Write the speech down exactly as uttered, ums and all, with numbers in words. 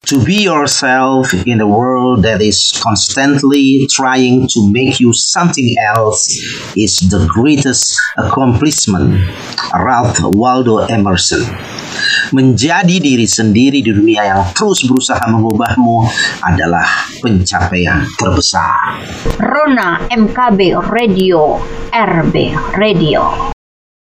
To be yourself in a world that is constantly trying to make you something else is the greatest accomplishment. Ralph Waldo Emerson. Menjadi diri sendiri di dunia yang terus berusaha mengubahmu adalah pencapaian terbesar. Rona M K B Radio, R B Radio.